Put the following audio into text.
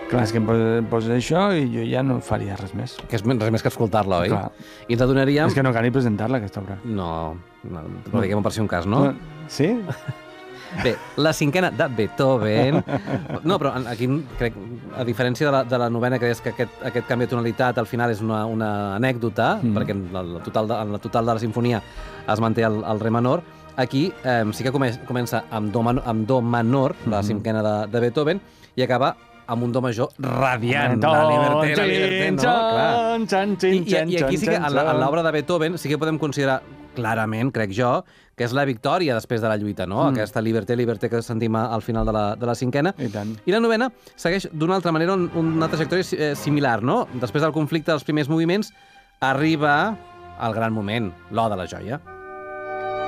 Clar, és que em posa això i jo ja no faria res més. Que és res més que escoltar-la, oi? Clar. I ens adonaríem... És que no cal ni presentar-la, aquesta obra. No, però diguem-ho per si un cas, no? Sí? Bé, la cinquena de Beethoven... No, però aquí crec, a diferència de la novena, que és que aquest canvi de tonalitat al final és una anècdota, perquè en la total de la sinfonia es manté el re menor, aquí sí que comença amb do menor, la cinquena de Beethoven, i acaba amb un do major radiant. La Liberté, no? Clar. I aquí sí que, en l'obra de Beethoven, sí que podem considerar clarament, crec jo, que és la victòria després de la lluita, no? Aquesta liberté que sentim al final de la cinquena. I tant. I la novena segueix d'una altra manera una trajectòria similar, no? Després del conflicte dels primers moviments, arriba el gran moment, l'Oda a la joia.